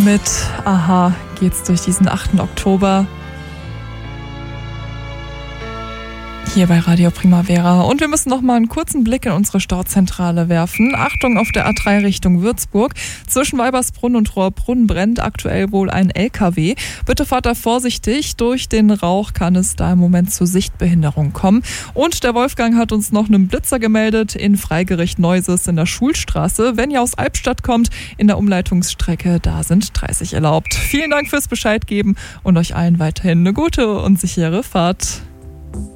mit Aha geht's durch diesen 8. Oktober. Hier bei Radio Primavera. Und wir müssen noch mal einen kurzen Blick in unsere Stauzentrale werfen. Achtung auf der A3 Richtung Würzburg. Zwischen Weibersbrunn und Rohrbrunn brennt aktuell wohl ein LKW. Bitte fahrt da vorsichtig. Durch den Rauch kann es da im Moment zu Sichtbehinderung kommen. Und der Wolfgang hat uns noch einen Blitzer gemeldet in Freigericht Neuses in der Schulstraße. Wenn ihr aus Albstadt kommt, in der Umleitungsstrecke, da sind 30 erlaubt. Vielen Dank fürs Bescheid geben und euch allen weiterhin eine gute und sichere Fahrt.